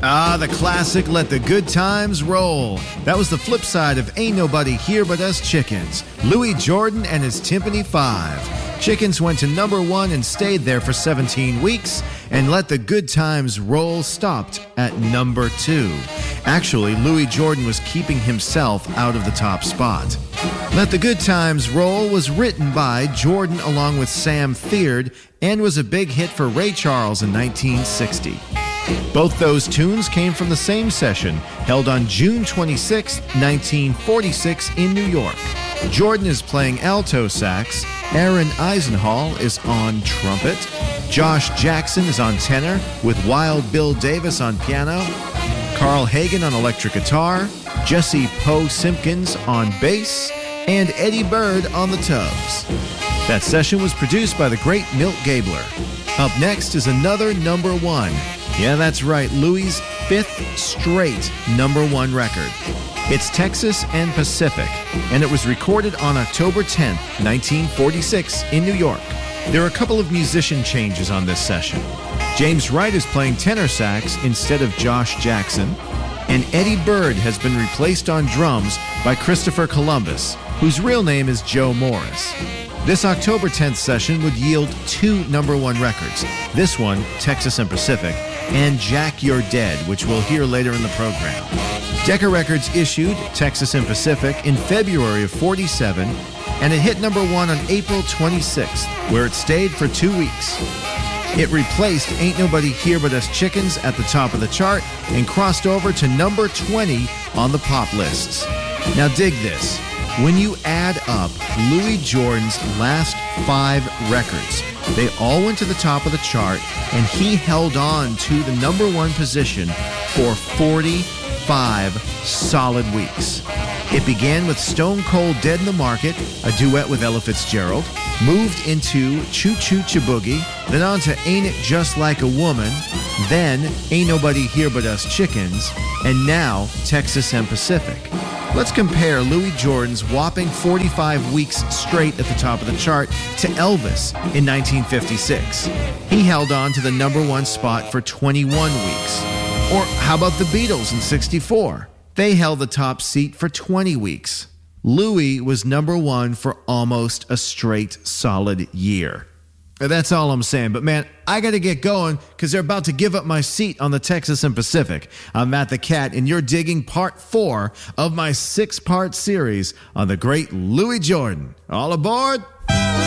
Ah, the classic Let the Good Times Roll. That was the flip side of Ain't Nobody Here But Us Chickens, Louis Jordan and his Tympany Five. Chickens went to number 1 and stayed there for 17 weeks, and Let the Good Times Roll stopped at number 2. Actually, Louis Jordan was keeping himself out of the top spot. Let the Good Times Roll was written by Jordan along with Sam Theard and was a big hit for Ray Charles in 1960. Both those tunes came from the same session, held on June 26, 1946 in New York. Jordan is playing alto sax, Aaron Eisenhall is on trumpet, Josh Jackson is on tenor, with Wild Bill Davis on piano, Carl Hagen on electric guitar, Jesse Poe Simpkins on bass, and Eddie Bird on the tubs. That session was produced by the great Milt Gabler. Up next is another number 1. Yeah, that's right, Louis' 5th straight number 1 record. It's Texas and Pacific, and it was recorded on October 10th, 1946 in New York. There are a couple of musician changes on this session. James Wright is playing tenor sax instead of Josh Jackson, and Eddie Bird has been replaced on drums by Christopher Columbus, whose real name is Joe Morris. This October 10th session would yield 2 number 1 records. This one, Texas and Pacific, and Jack You're Dead, which we'll hear later in the program. Decca Records issued Texas and Pacific in February of 47, and it hit number 1 on April 26th, where it stayed for 2 weeks. It replaced Ain't Nobody Here But Us Chickens at the top of the chart and crossed over to number 20 on the pop lists. Now dig this. When you add up Louis Jordan's last 5 records, they all went to the top of the chart, and he held on to the number 1 position for 45 solid weeks. It began with Stone Cold Dead in the Market, a duet with Ella Fitzgerald, moved into Choo Choo Chiboogie, then on to Ain't It Just Like a Woman, then Ain't Nobody Here But Us Chickens, and now Texas and Pacific. Let's compare Louis Jordan's whopping 45 weeks straight at the top of the chart to Elvis in 1956. He held on to the number 1 spot for 21 weeks. Or how about the Beatles in 64? They held the top seat for 20 weeks. Louis was number 1 for almost a straight solid year. That's all I'm saying. But man, I got to get going because they're about to give up my seat on the Texas and Pacific. I'm Matt the Cat, and you're digging part 4 of my 6-part series on the great Louis Jordan. All aboard!